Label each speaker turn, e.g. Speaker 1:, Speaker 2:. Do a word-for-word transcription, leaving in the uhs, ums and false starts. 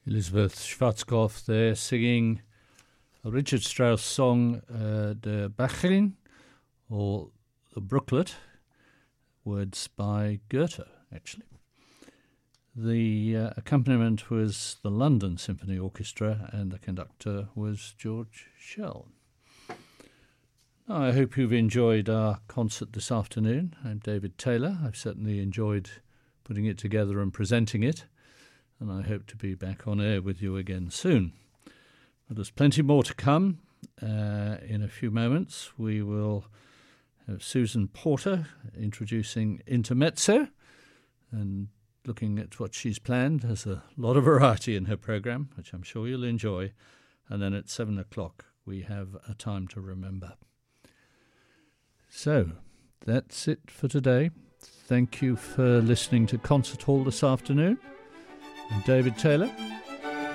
Speaker 1: Elizabeth Schwarzkopf there singing a Richard Strauss song, uh, De Bachelin, or The Brooklet, words by Goethe, actually. The uh, accompaniment was the London Symphony Orchestra, and the conductor was George Schell. Now, I hope you've enjoyed our concert this afternoon. I'm David Taylor. I've certainly enjoyed putting it together and presenting it, and I hope to be back on air with you again soon. But there's plenty more to come. Uh, in a few moments, we will have Susan Porter introducing Intermezzo and looking at what she's planned. There's a lot of variety in her programme, which I'm sure you'll enjoy. And then at seven o'clock, we have A Time to Remember. So, that's it for today. Thank you for listening to Concert Hall this afternoon. I'm David Taylor.